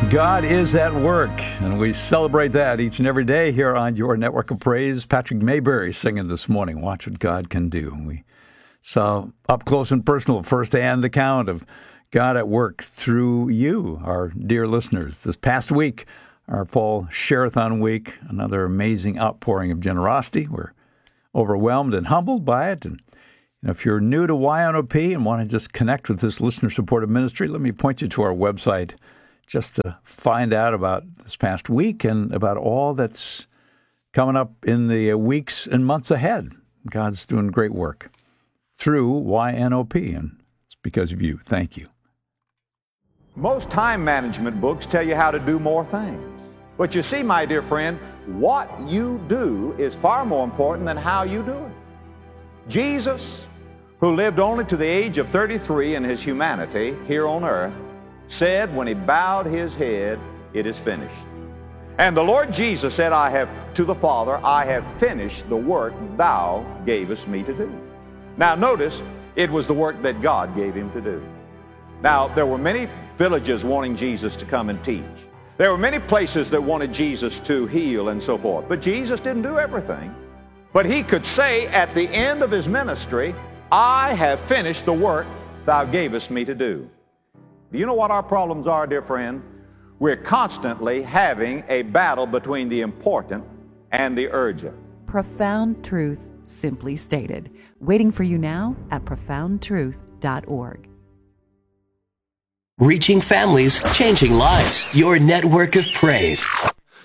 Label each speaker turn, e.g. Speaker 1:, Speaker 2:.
Speaker 1: God is at work, and we celebrate that each and every day here on your Network of Praise. Patrick Mayberry singing this morning, Watch What God Can Do. We saw up close and personal, first-hand account of God at work through you, our dear listeners. This past week, our fall Share-a-thon week, another amazing outpouring of generosity. We're overwhelmed and humbled by it. And if you're new to YNOP and want to just connect with this listener-supported ministry, let me point you to our website just to find out about this past week and about all that's coming up in the weeks and months ahead. God's doing great work through YNOP, and it's because of you. Thank you.
Speaker 2: Most time management books tell you how to do more things. But you see, my dear friend, what you do is far more important than how you do it. Jesus, who lived only to the age of 33 in his humanity here on earth, said when he bowed his head, "It is finished." And the Lord Jesus said, to the Father, "I have finished the work thou gavest me to do." Now notice, it was the work that God gave him to do. Now, there were many villages wanting Jesus to come and teach. There were many places that wanted Jesus to heal and so forth. But Jesus didn't do everything. But he could say at the end of his ministry, "I have finished the work thou gavest me to do." Do you know what our problems are, dear friend? We're constantly having a battle between the important and the urgent.
Speaker 3: Profound truth, simply stated. Waiting for you now at profoundtruth.org.
Speaker 4: Reaching families, changing lives. Your network of praise.